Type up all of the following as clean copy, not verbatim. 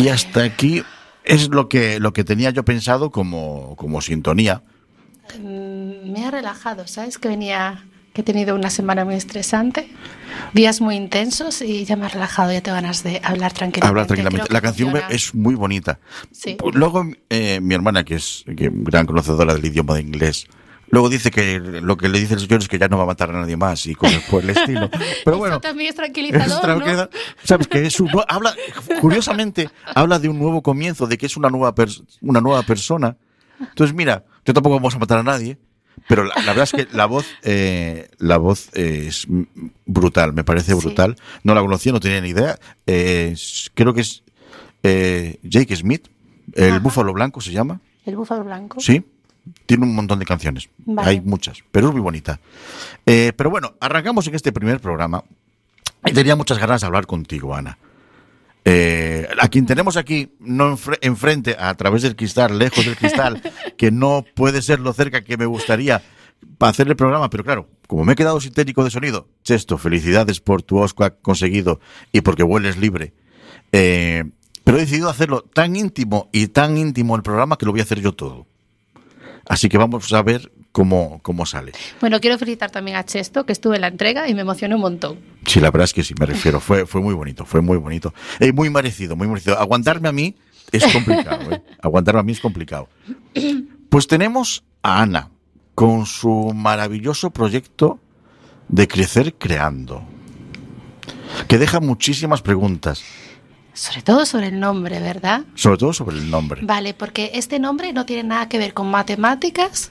Y hasta aquí es lo que tenía yo pensado como sintonía. Me ha relajado, ¿sabes? Que he tenido una semana muy estresante, días muy intensos y ya me ha relajado, ya tengo ganas de hablar tranquilamente. La canción es muy bonita. Sí. Luego, mi hermana, que es gran conocedora del idioma de inglés, luego dice que lo que le dice el señor es que ya no va a matar a nadie más y cosas por el estilo. Pero bueno, eso también es tranquilizador, ¿no? Sabes que curiosamente habla de un nuevo comienzo, de que es una nueva persona. Entonces, mira, yo tampoco vamos a matar a nadie, pero la verdad es que la voz es brutal, me parece brutal. Sí. No la conocía, no tenía ni idea. Creo que es Jake Smith, el Búfalo Blanco se llama. El Búfalo Blanco. Sí. Tiene un montón de canciones, vale. Hay muchas, pero es muy bonita. Pero bueno, arrancamos en este primer programa y tenía muchas ganas de hablar contigo, Ana. A quien tenemos aquí, no enfrente, a través del cristal, lejos del cristal, que no puede ser lo cerca que me gustaría para hacer el programa, pero claro, como me he quedado sin técnico de sonido, Chesto, felicidades por tu Oscar conseguido y porque hueles libre. Pero he decidido hacerlo tan íntimo el programa que lo voy a hacer yo todo. Así que vamos a ver cómo sale. Bueno, quiero felicitar también a Chesto, que estuve en la entrega y me emocionó un montón. Sí, la verdad es que sí, me refiero. Fue muy bonito, fue muy bonito. Muy merecido, muy merecido. Aguantarme a mí es complicado, ¿eh? Aguantarme a mí es complicado. Pues tenemos a Ana con su maravilloso proyecto de Crecer Creando, que deja muchísimas preguntas. Sobre todo sobre el nombre, ¿verdad? Sobre todo sobre el nombre. Vale, porque este nombre no tiene nada que ver con matemáticas.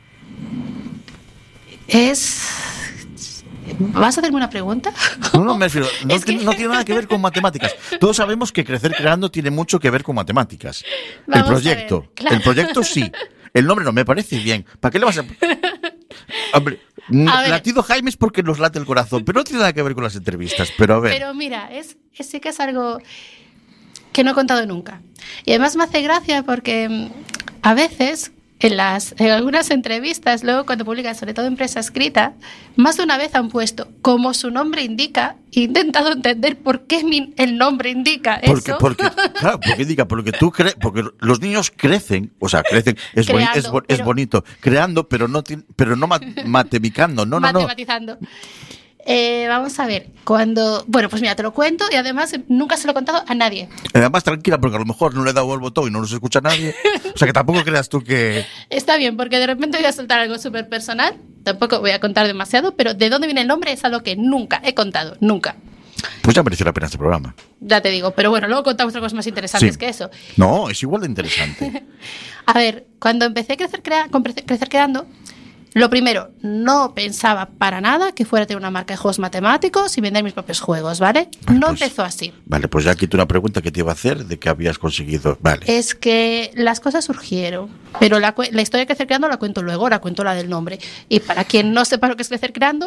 ¿Vas a hacerme una pregunta? No, me refiero, no tiene nada que ver con matemáticas. Todos sabemos que Crecer Creando tiene mucho que ver con matemáticas. Vamos el proyecto, ver, claro. El proyecto sí. El nombre no, me parece bien. ¿Para qué le vas a...? Hombre, latido Jaime es porque nos late el corazón, pero no tiene nada que ver con las entrevistas. Pero a ver. Pero mira, sí que es algo que no he contado nunca. Y además me hace gracia porque a veces en algunas entrevistas, luego cuando publican, sobre todo en prensa escrita, más de una vez han puesto, como su nombre indica, he intentado entender por qué el nombre indica eso. Porque indica, porque los niños crecen, es bonito, creando, pero no matematizando, matematizando. Vamos a ver, bueno, pues mira, te lo cuento y además nunca se lo he contado a nadie. Además, tranquila, porque a lo mejor no le he dado el botón y no nos escucha nadie. O sea, que tampoco creas tú que... Está bien, porque de repente voy a soltar algo súper personal, tampoco voy a contar demasiado, pero de dónde viene el nombre es algo que nunca he contado, nunca. Pues ya mereció la pena este programa. Ya te digo, pero bueno, luego contamos otras cosas más interesantes que eso. No, es igual de interesante. A ver, cuando empecé a Crecer Creando, lo primero, no pensaba para nada que fuera a tener una marca de juegos matemáticos y vender mis propios juegos, ¿vale? No empezó así. Vale, pues ya quito una pregunta que te iba a hacer de qué habías conseguido. Vale. Es que las cosas surgieron, pero la historia de Crecer Creando la cuento luego, la cuento la del nombre. Y para quien no sepa lo que es Crecer Creando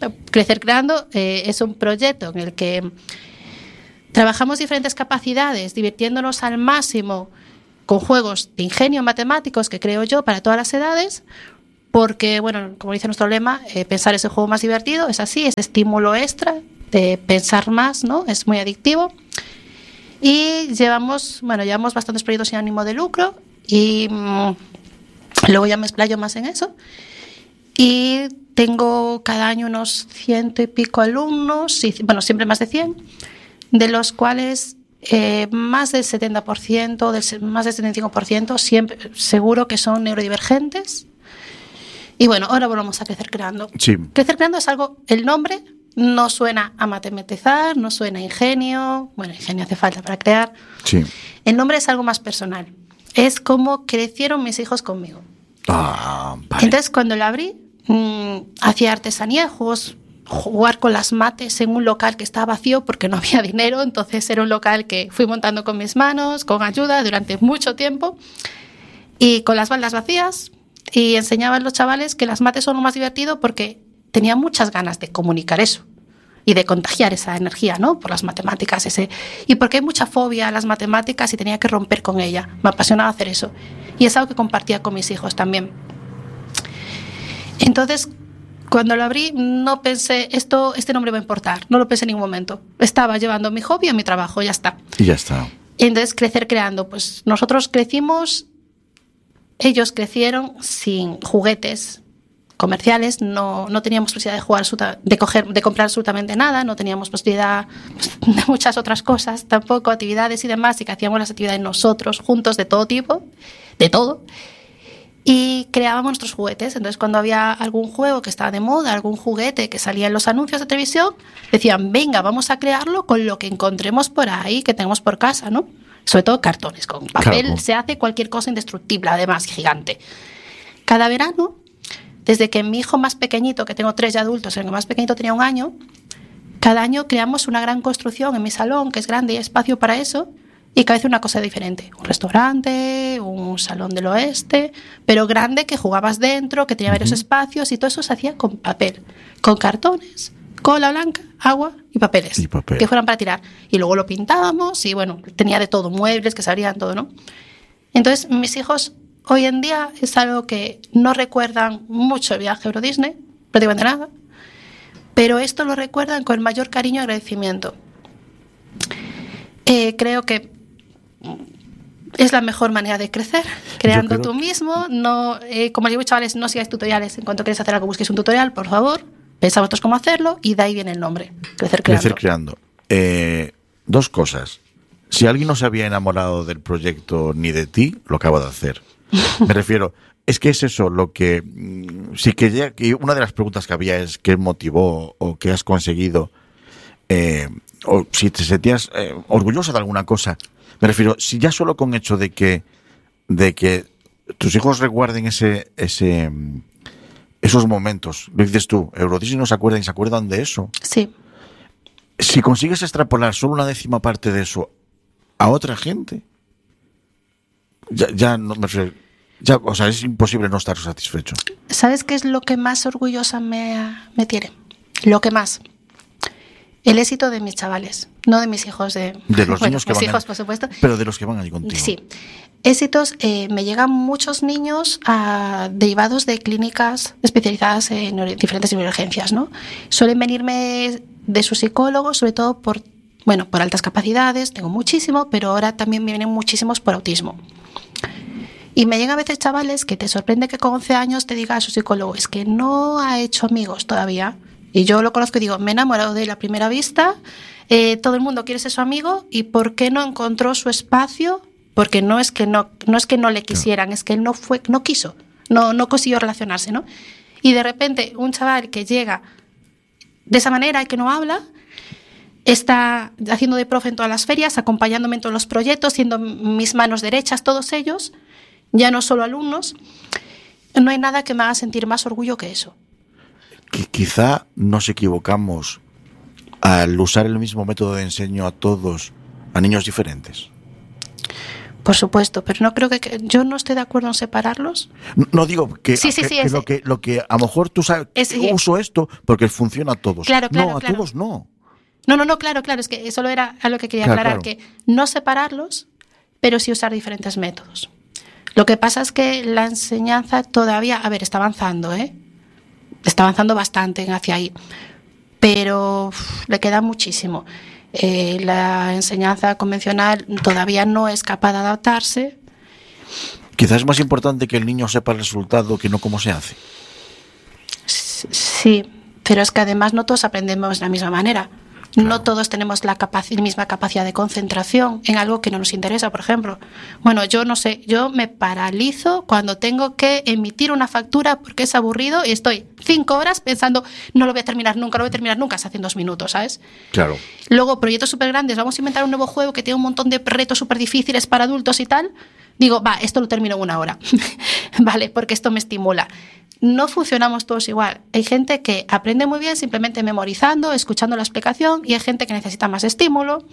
es un proyecto en el que trabajamos diferentes capacidades, divirtiéndonos al máximo con juegos de ingenio matemáticos que creo yo para todas las edades. Porque, bueno, como dice nuestro lema, pensar es el juego más divertido, es así, es estímulo extra de pensar más, ¿no? Es muy adictivo. Y llevamos bastantes proyectos sin ánimo de lucro y luego ya me explayo más en eso. Y tengo cada año unos 100 y pico alumnos, siempre más de 100, de los cuales más del 70%, más del 75%, siempre seguro que son neurodivergentes. Y bueno, ahora volvemos a Crecer Creando. Sí. Crecer Creando es algo, el nombre no suena a matematizar, no suena a ingenio. Bueno, ingenio hace falta para crear. Sí. El nombre es algo más personal. Es como crecieron mis hijos conmigo. Vale. Entonces, cuando lo abrí, hacía artesanía, jugar con las mates en un local que estaba vacío porque no había dinero. Entonces era un local que fui montando con mis manos, con ayuda, durante mucho tiempo. Y con las baldas vacías... Y enseñaba a los chavales que las mates son lo más divertido porque tenía muchas ganas de comunicar eso y de contagiar esa energía, ¿no? Por las matemáticas. Y porque hay mucha fobia a las matemáticas y tenía que romper con ella. Me apasionaba hacer eso. Y es algo que compartía con mis hijos también. Entonces, cuando lo abrí, no pensé, este nombre va a importar. No lo pensé en ningún momento. Estaba llevando mi hobby a mi trabajo, ya está. Y ya está. Entonces, crecer creando. Pues nosotros crecimos, ellos crecieron sin juguetes comerciales, no teníamos posibilidad de jugar, de comprar absolutamente nada, no teníamos posibilidad de muchas otras cosas, tampoco actividades y demás, y que hacíamos las actividades nosotros, juntos, de todo tipo, de todo. Y creábamos nuestros juguetes. Entonces, cuando había algún juego que estaba de moda, algún juguete que salía en los anuncios de televisión, decían, venga, vamos a crearlo con lo que encontremos por ahí, que tenemos por casa, ¿no? Sobre todo cartones. Con papel claro. Se hace cualquier cosa indestructible, además, gigante. Cada verano, desde que mi hijo más pequeñito, que tengo 3 ya adultos, el más pequeñito tenía 1 año, cada año creamos una gran construcción en mi salón, que es grande y hay espacio para eso, y cada vez una cosa diferente. Un restaurante, un salón del oeste, pero grande, que jugabas dentro, que tenía varios espacios, y todo eso se hacía con papel, con cartones, cola blanca, agua y papeles, que fueran para tirar. Y luego lo pintábamos y, bueno, tenía de todo, muebles que se abrían, todo, ¿no? Entonces, mis hijos hoy en día es algo que no recuerdan mucho el viaje a Euro Disney, prácticamente nada, pero esto lo recuerdan con el mayor cariño y agradecimiento. Creo que es la mejor manera de crecer, creando tú mismo. No, como les digo, chavales, no sigáis tutoriales. En cuanto queréis hacer algo, busquéis un tutorial, por favor. Pensáis vosotros cómo hacerlo y de ahí viene el nombre, Crecer Creando. Crecer Creando. 2 cosas. Si alguien no se había enamorado del proyecto ni de ti, lo acaba de hacer. Me refiero, es que es eso lo que... Sí que una de las preguntas que había es qué motivó o qué has conseguido, o si te sentías orgullosa de alguna cosa. Me refiero, si ya solo con hecho de que tus hijos recuerden esos momentos, lo dices tú, Euro Disney no se acuerdan y se acuerdan de eso. Sí. Si consigues extrapolar solo una 10ª parte de eso a otra gente, ya no me refiero, o sea, es imposible no estar satisfecho. ¿Sabes qué es lo que más orgullosa me tiene? Lo que más. El éxito de mis chavales, no de mis hijos. De los niños que mis van hijos, por supuesto. Pero de los que van allí contigo. Sí. Éxitos, me llegan muchos niños derivados de clínicas especializadas en diferentes neurociencias, ¿no? Suelen venirme de sus psicólogos, sobre todo por altas capacidades, tengo muchísimo, pero ahora también me vienen muchísimos por autismo. Y me llegan a veces chavales que te sorprende que con 11 años te diga a su psicólogo, es que no ha hecho amigos todavía. Y yo lo conozco y digo, me he enamorado de él a primera vista, todo el mundo quiere ser su amigo, ¿y por qué no encontró su espacio? Porque no es que no le quisieran, es que él no quiso, no consiguió relacionarse, ¿no? Y de repente un chaval que llega de esa manera y que no habla, está haciendo de profe en todas las ferias, acompañándome en todos los proyectos, siendo mis manos derechas, todos ellos, ya no solo alumnos. No hay nada que me haga sentir más orgullo que eso. Quizá nos equivocamos al usar el mismo método de enseño a todos, a niños diferentes. Por supuesto, pero no creo que yo no estoy de acuerdo en separarlos. No digo que, sí, lo que a lo mejor tú sabes, uso esto porque funciona a todos. Claro, a todos no. No, claro, es que solo era algo que quería aclarar, que no separarlos, pero sí usar diferentes métodos. Lo que pasa es que la enseñanza todavía, está avanzando, está avanzando bastante hacia ahí, pero le queda muchísimo. La enseñanza convencional todavía no es capaz de adaptarse. Quizás es más importante que el niño sepa el resultado que no cómo se hace. Sí, pero es que además no todos aprendemos de la misma manera. Claro. No todos tenemos la misma capacidad de concentración en algo que no nos interesa, por ejemplo. Bueno, yo no sé, yo me paralizo cuando tengo que emitir una factura porque es aburrido y estoy 5 horas pensando, no lo voy a terminar nunca, se hacen 2 minutos, ¿sabes? Claro. Luego, proyectos súper grandes, vamos a inventar un nuevo juego que tiene un montón de retos súper difíciles para adultos y tal. Digo, esto lo termino en 1 hora, ¿vale? Porque esto me estimula. No funcionamos todos igual. Hay gente que aprende muy bien simplemente memorizando, escuchando la explicación, y hay gente que necesita más estímulo.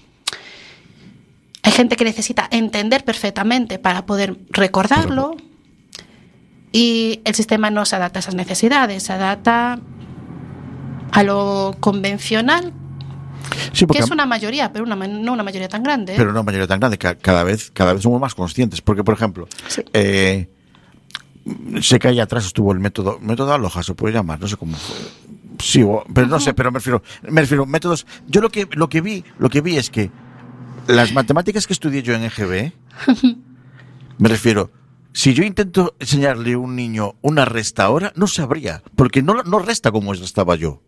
Hay gente que necesita entender perfectamente para poder recordarlo. Y el sistema no se adapta a esas necesidades, se adapta a lo convencional, sí, que es una mayoría, pero no una mayoría tan grande. Pero una mayoría tan grande, cada vez somos más conscientes. Porque, por ejemplo, sí. Sé que ahí atrás estuvo el método Aloha, se puede llamar, no sé cómo fue. Sí, pero no sé, pero me refiero métodos. Yo lo que vi es que las matemáticas que estudié yo en EGB, me refiero, si yo intento enseñarle a un niño una resta ahora, no sabría, porque no resta como estaba yo.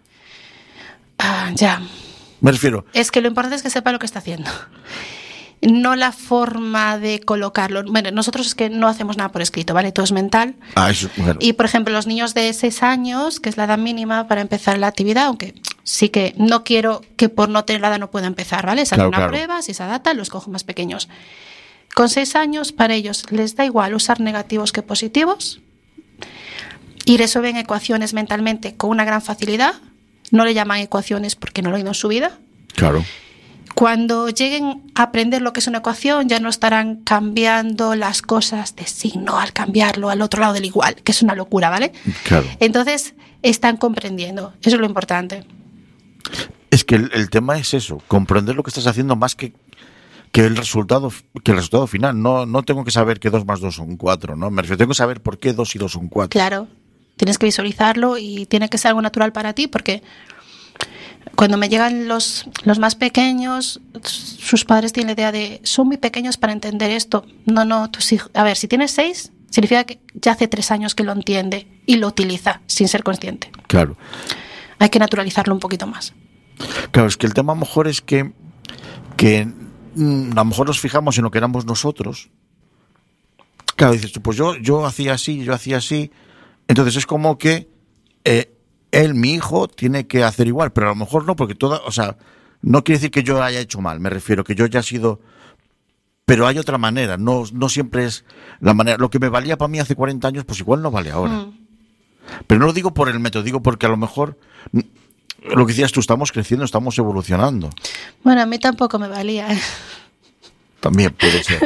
Ya. Me refiero. Es que lo importante es que sepa lo que está haciendo. No la forma de colocarlo. Bueno, nosotros es que no hacemos nada por escrito, ¿vale? Todo es mental. Eso, bueno. Y, por ejemplo, los niños de 6 años, que es la edad mínima para empezar la actividad, aunque sí que no quiero que por no tener la edad no pueda empezar, ¿vale? Se hace una prueba, si se adapta, los cojo más pequeños. Con 6 años, para ellos les da igual usar negativos que positivos y resuelven ecuaciones mentalmente con una gran facilidad. No le llaman ecuaciones porque no lo han oído en su vida. Claro. Cuando lleguen a aprender lo que es una ecuación, ya no estarán cambiando las cosas de signo al cambiarlo al otro lado del igual, que es una locura, ¿vale? Claro. Entonces, están comprendiendo. Eso es lo importante. Es que el tema es eso, comprender lo que estás haciendo más que el resultado final. No tengo que saber que 2 más 2 son 4, ¿no? Me refiero, tengo que saber por qué 2 y 2 son 4. Claro. Tienes que visualizarlo y tiene que ser algo natural para ti, porque cuando me llegan los más pequeños, sus padres tienen la idea de son muy pequeños para entender esto. No, tus hijos. A ver, si tienes 6, significa que ya hace 3 años que lo entiende y lo utiliza sin ser consciente. Claro. Hay que naturalizarlo un poquito más. Claro, es que el tema a lo mejor es que a lo mejor nos fijamos en lo que éramos nosotros. Claro, dices tú, pues yo hacía así, yo hacía así. Entonces es como que él, mi hijo, tiene que hacer igual, pero a lo mejor no, porque no quiere decir que yo haya hecho mal, me refiero que yo ya he sido, pero hay otra manera, no siempre es la manera, lo que me valía para mí hace 40 años, pues igual no vale ahora. Pero no lo digo por el método, digo porque a lo mejor, lo que decías tú, estamos creciendo, estamos evolucionando. Bueno, a mí tampoco me valía. También puede ser.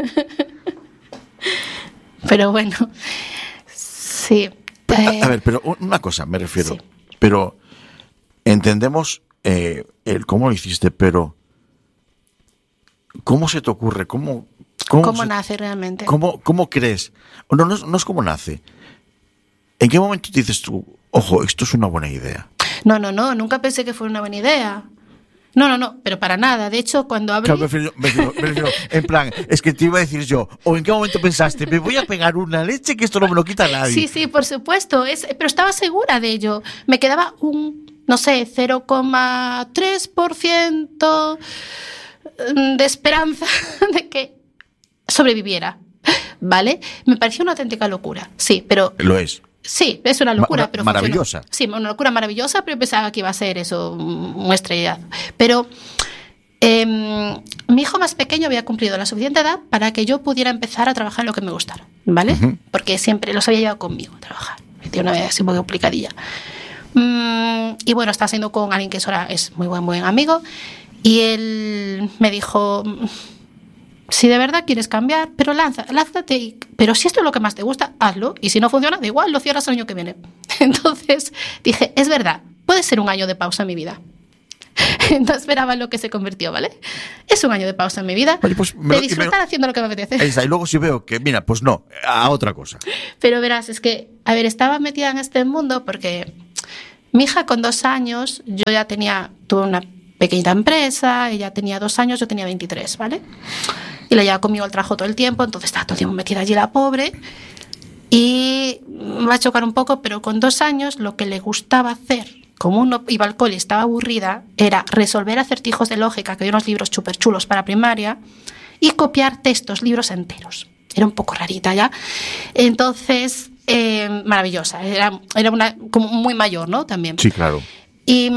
Pero bueno, sí. A ver, pero una cosa, me refiero. Sí. Pero entendemos el cómo lo hiciste, pero ¿cómo se te ocurre? ¿Cómo nace realmente? ¿Cómo crees? No es cómo nace. ¿En qué momento dices tú, ojo, esto es una buena idea? No, nunca pensé que fuera una buena idea. No, pero para nada. De hecho, cuando abrí... Claro, me refiero, en plan, es que te iba a decir yo, ¿o en qué momento pensaste, me voy a pegar una leche que esto no me lo quita nadie? Sí, por supuesto, pero estaba segura de ello. Me quedaba 0,3% de esperanza de que sobreviviera, ¿vale? Me pareció una auténtica locura, sí, pero... Lo es. Sí, es una locura, pero maravillosa. Funcionó. Sí, una locura maravillosa, pero pensaba que iba a ser eso, un estrellazo. Pero mi hijo más pequeño había cumplido la suficiente edad para que yo pudiera empezar a trabajar en lo que me gustara, ¿vale? Uh-huh. Porque siempre los había llevado conmigo a trabajar. Tiene una vida así muy complicadilla. Y bueno, está siendo con alguien que es muy buen amigo. Y él me dijo... Si de verdad quieres cambiar, pero lánzate. Pero si esto es lo que más te gusta, hazlo. Y si no funciona, da igual, lo cierras el año que viene. Entonces dije, es verdad, puede ser un año de pausa en mi vida. No esperaba en lo que se convirtió, ¿vale? Es un año de pausa en mi vida. Oye, pues de disfrutar haciendo lo que me apetece. Y luego si veo que, mira, pues no, a otra cosa. Pero verás, es que, estaba metida en este mundo porque mi hija con 2 años, tuve una pequeña empresa, ella tenía 2 años, yo tenía 23, ¿vale? Y la llevaba conmigo al trabajo todo el tiempo, entonces estaba todo el tiempo metida allí la pobre. Y me va a chocar un poco, pero con 2 años lo que le gustaba hacer, como uno iba al cole y estaba aburrida, era resolver acertijos de lógica, que hay unos libros súper chulos para primaria, y copiar textos, libros enteros. Era un poco rarita ya. Entonces, maravillosa. Era una como muy mayor, ¿no? También. Sí, claro. Y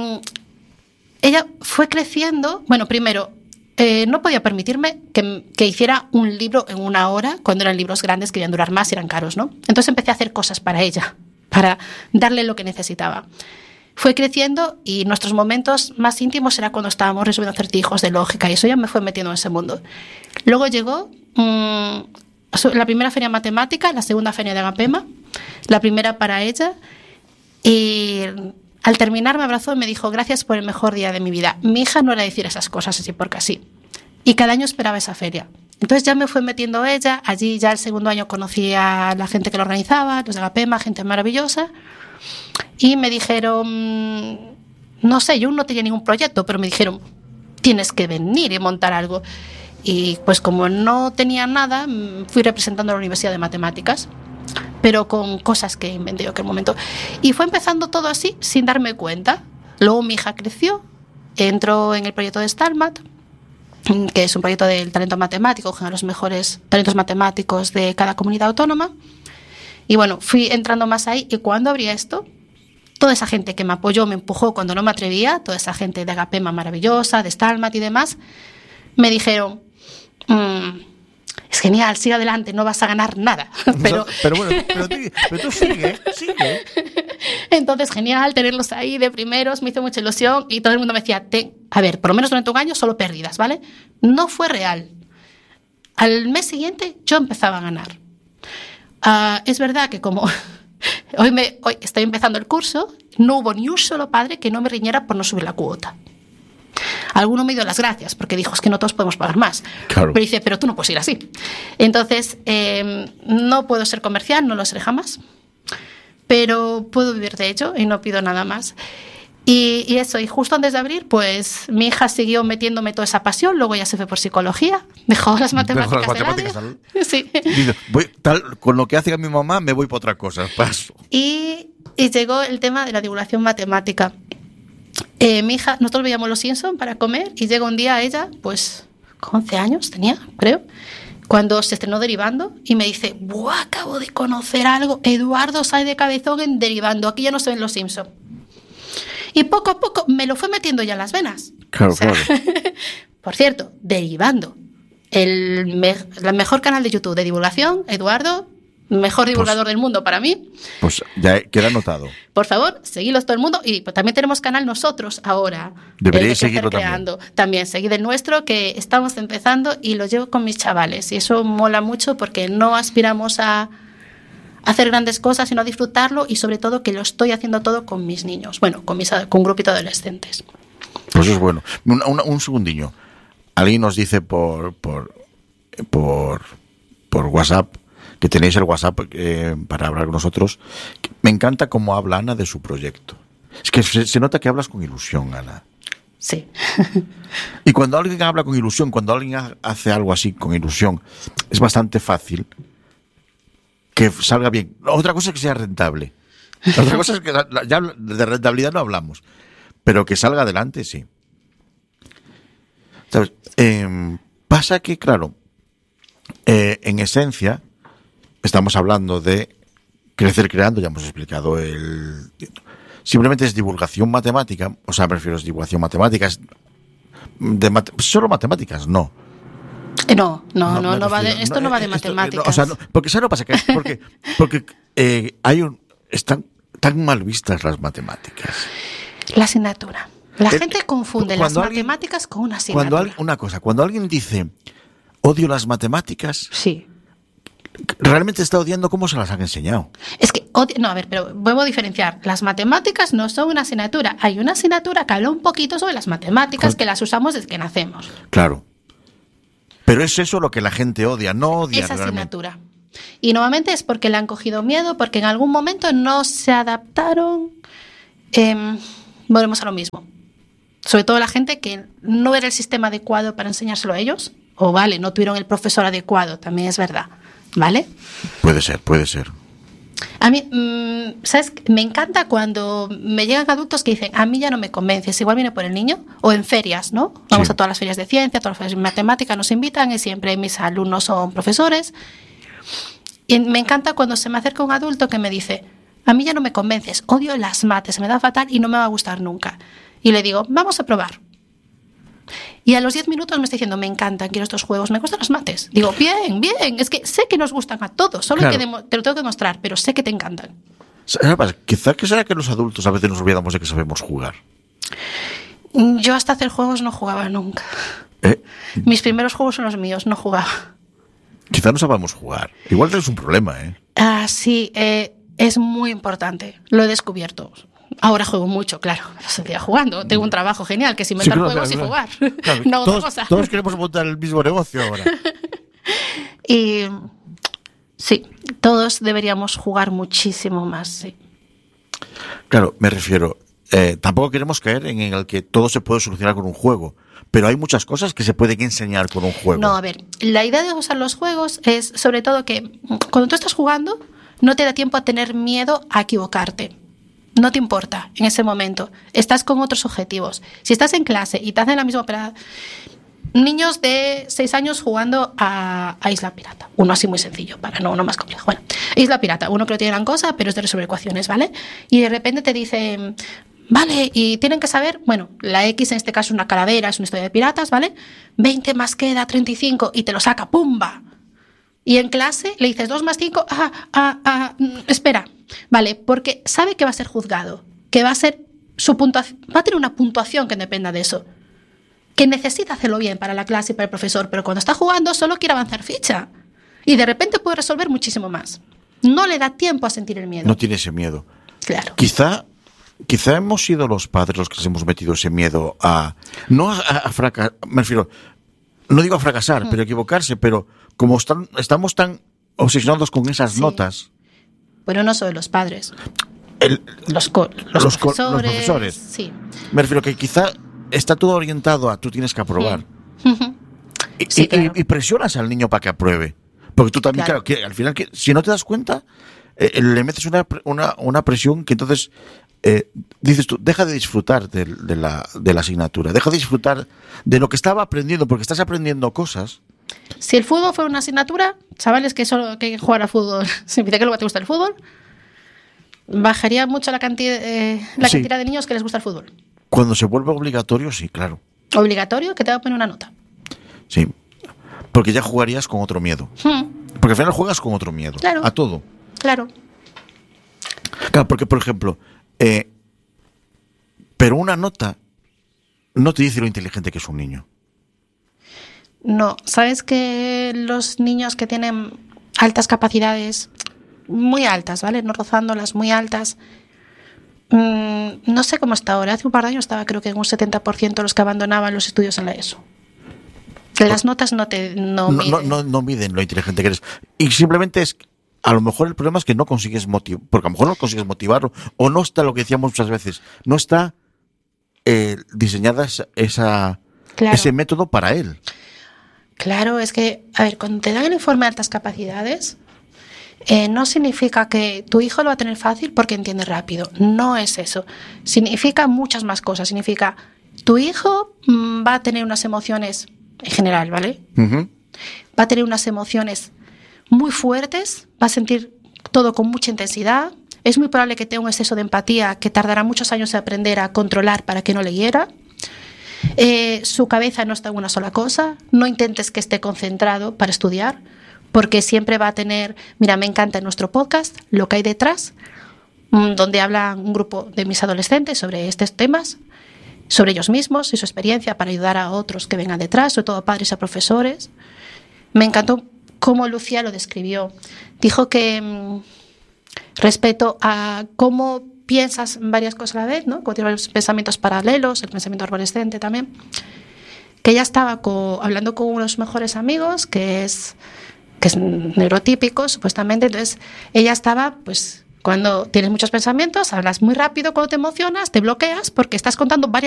ella fue creciendo. Bueno, primero, no podía permitirme que hiciera un libro en 1 hora, cuando eran libros grandes que iban a durar más y eran caros, ¿no? Entonces empecé a hacer cosas para ella, para darle lo que necesitaba. Fue creciendo y nuestros momentos más íntimos era cuando estábamos resolviendo acertijos de lógica, y eso ya me fue metiendo en ese mundo. Luego llegó la primera feria de matemática, la segunda feria de Agapema, la primera para ella, y al terminar me abrazó y me dijo, gracias por el mejor día de mi vida. Mi hija no era decir esas cosas así porque así. Y cada año esperaba esa feria. Entonces ya me fue metiendo ella. Allí ya el segundo año conocí a la gente que lo organizaba, los de Agapema, gente maravillosa. Y me dijeron, no sé, yo no tenía ningún proyecto, pero me dijeron, tienes que venir y montar algo. Y pues como no tenía nada, fui representando a la Universidad de Matemáticas, pero con cosas que inventé yo en aquel momento. Y fue empezando todo así, sin darme cuenta. Luego mi hija creció, entró en el proyecto de STARMAT, que es un proyecto del talento matemático, a los mejores talentos matemáticos de cada comunidad autónoma. Y bueno, fui entrando más ahí, y cuando abrí esto, toda esa gente que me apoyó, me empujó cuando no me atrevía, toda esa gente de Agapema maravillosa, de STARMAT y demás, me dijeron, es genial, sigue adelante, no vas a ganar nada. Pero bueno, pero tú sigue. Entonces, genial tenerlos ahí de primeros, me hizo mucha ilusión, y todo el mundo me decía, a ver, por lo menos durante un año solo pérdidas, ¿vale? No fue real. Al mes siguiente yo empezaba a ganar. Es verdad que como hoy estoy empezando el curso, no hubo ni un solo padre que no me riñera por no subir la cuota. Alguno me dio las gracias porque dijo, es que no todos podemos pagar más. Claro. Pero dice, pero tú no puedes ir así. Entonces, no puedo ser comercial, no lo seré jamás, pero puedo vivir de ello y no pido nada más. Y eso, y justo antes de abrir, pues mi hija siguió metiéndome toda esa pasión, luego ya se fue por psicología, dejó las matemáticas de lado. Sí. Dice, con lo que hace a mi mamá me voy por otra cosa, paso. Y llegó el tema de la divulgación matemática. Mi hija, nosotros veíamos Los Simpson para comer, y llega un día ella, pues con 11 años tenía, creo, cuando se estrenó Derivando, y me dice, ¡buah, acabo de conocer algo! Eduardo sale de cabezón en Derivando, aquí ya no se ven Los Simpson. Y poco a poco me lo fue metiendo ya en las venas. Claro, claro. Por cierto, Derivando, el mejor canal de YouTube de divulgación, Eduardo, mejor divulgador del mundo para mí. Pues ya queda anotado. Por favor, seguidlos todo el mundo. Y pues, también tenemos canal nosotros ahora. Deberíais seguirlo también. También seguid el nuestro, que estamos empezando, y lo llevo con mis chavales. Y eso mola mucho porque no aspiramos a hacer grandes cosas, sino a disfrutarlo, y sobre todo que lo estoy haciendo todo con mis niños. Bueno, con un grupito de adolescentes. Pues eso es bueno. Un segundillo. Alguien nos dice por WhatsApp, que tenéis el WhatsApp para hablar con nosotros. Me encanta cómo habla Ana de su proyecto. Es que se nota que hablas con ilusión, Ana. Sí. Y cuando alguien habla con ilusión, cuando alguien hace algo así con ilusión, es bastante fácil que salga bien. Otra cosa es que sea rentable. Otra cosa es que ya de rentabilidad no hablamos, pero que salga adelante, sí. ¿Sabes? Pasa que, claro, en esencia, estamos hablando de crecer creando, ya hemos explicado simplemente es divulgación matemática, o sea, me refiero a divulgación matemática, solo matemáticas, no. No va de, esto no va de matemáticas. O sea, porque eso no pasa, porque están tan mal vistas las matemáticas. La asignatura. La gente confunde las matemáticas con una asignatura. Cuando alguien dice odio las matemáticas, sí, realmente está odiando cómo se las han enseñado. Es que, pero vuelvo a diferenciar. Las matemáticas no son una asignatura. Hay una asignatura que habla un poquito sobre las matemáticas, que las usamos desde que nacemos. Claro. Pero es eso lo que la gente odia, no odia esa realmente. Asignatura. Y nuevamente es porque le han cogido miedo, porque en algún momento no se adaptaron. Volvemos a lo mismo. Sobre todo la gente que no era el sistema adecuado para enseñárselo a ellos, o no tuvieron el profesor adecuado, también es verdad. ¿Vale? Puede ser. A mí, ¿sabes? Me encanta cuando me llegan adultos que dicen, a mí ya no me convences, igual viene por el niño, o en ferias, ¿no? Vamos a todas las ferias de ciencia, todas las ferias de matemática, nos invitan, y siempre mis alumnos son profesores. Y me encanta cuando se me acerca un adulto que me dice, a mí ya no me convences, odio las mates, se me da fatal y no me va a gustar nunca. Y le digo, vamos a probar. Y a los 10 minutos me está diciendo, me encantan, quiero estos juegos, me gustan las mates. Digo, bien, es que sé que nos gustan a todos, solo claro, te lo tengo que demostrar, pero sé que te encantan. Quizá que será que los adultos a veces nos olvidamos de que sabemos jugar. Yo hasta hacer juegos no jugaba nunca. Mis primeros juegos son los míos, no jugaba. Quizá no sabemos jugar. Igual tienes un problema, ¿eh? Sí, es muy importante. Lo he descubierto. Ahora juego mucho, claro. Seguía jugando. Tengo un trabajo genial, que es inventar juegos y jugar. Claro, no otra cosa. Todos queremos montar el mismo negocio ahora. Y sí, todos deberíamos jugar muchísimo más, sí. Claro, me refiero, tampoco queremos caer en el que todo se puede solucionar con un juego, pero hay muchas cosas que se pueden enseñar con un juego. No, a ver, la idea de usar los juegos es sobre todo que cuando tú estás jugando no te da tiempo a tener miedo a equivocarte. No te importa en ese momento. Estás con otros objetivos. Si estás en clase y te hacen la misma operada, niños de 6 años jugando a Isla Pirata. Uno así muy sencillo, para no uno más complejo. Bueno, Isla Pirata, uno que no tiene gran cosa, pero es de resolver ecuaciones, ¿vale? Y de repente te dicen, vale, y tienen que saber, bueno, la X en este caso es una calavera, es una historia de piratas, ¿vale? 20 más queda 35 y te lo saca, ¡pumba! Y en clase le dices 2 más 5, espera, vale, porque sabe que va a ser juzgado, que va a ser su puntuación, va a tener una puntuación que dependa de eso, que necesita hacerlo bien para la clase y para el profesor, pero cuando está jugando solo quiere avanzar ficha y de repente puede resolver muchísimo más. No le da tiempo a sentir el miedo. No tiene ese miedo. Claro. Quizá hemos sido los padres los que les hemos metido ese miedo no a fracasar, me refiero, no digo a fracasar, pero a equivocarse, pero como estamos tan obsesionados con esas notas. Pero no solo los padres. Los profesores. Sí. Me refiero que quizá está todo orientado a tú tienes que aprobar. Sí, claro. Y presionas al niño para que apruebe. Porque tú también, claro, que al final, si no te das cuenta, le metes una presión que entonces dices tú, deja de disfrutar de la asignatura, deja de disfrutar de lo que estaba aprendiendo, porque estás aprendiendo cosas. Si el fútbol fuera una asignatura, chavales que solo que jugar al fútbol, significa que luego te gusta el fútbol, bajaría mucho la cantidad de niños que les gusta el fútbol. Cuando se vuelve obligatorio, sí, claro. Obligatorio, que te va a poner una nota. Sí, porque ya jugarías con otro miedo. Porque al final juegas con otro miedo. Claro. A todo. Claro. Claro, porque, por ejemplo, pero una nota no te dice lo inteligente que es un niño. No, ¿sabes que los niños que tienen altas capacidades, muy altas, ¿vale? No rozándolas, muy altas, no sé cómo está ahora, hace un par de años estaba creo que en un 70% los que abandonaban los estudios en la ESO. Que las notas no miden lo inteligente que eres. Y simplemente es, a lo mejor el problema es que no consigues motivar, porque a lo mejor no consigues motivarlo, o no está lo que decíamos muchas veces, no está diseñada ese método para él. Claro, es que, a ver, cuando te dan el informe de altas capacidades, no significa que tu hijo lo va a tener fácil porque entiende rápido. No es eso. Significa muchas más cosas. Significa, tu hijo va a tener unas emociones, en general, ¿vale? Uh-huh. Va a tener unas emociones muy fuertes, va a sentir todo con mucha intensidad. Es muy probable que tenga un exceso de empatía que tardará muchos años en aprender a controlar para que no le hiera. Su cabeza no está en una sola cosa. No intentes que esté concentrado para estudiar, porque siempre va a tener, mira, me encanta en nuestro podcast Lo que hay detrás, donde habla un grupo de mis adolescentes sobre estos temas, sobre ellos mismos y su experiencia para ayudar a otros que vengan detrás, sobre todo a padres y a profesores. Me encantó cómo Lucía lo describió. Dijo que respecto a cómo piensas varias cosas a la vez, ¿no? Como tiene varios pensamientos paralelos, el pensamiento adolescente también, que ella estaba hablando con uno de sus mejores amigos, que es neurotípico, supuestamente. Entonces, ella estaba, pues, cuando tienes muchos pensamientos, hablas muy rápido, cuando te emocionas, te bloqueas, porque estás contando varias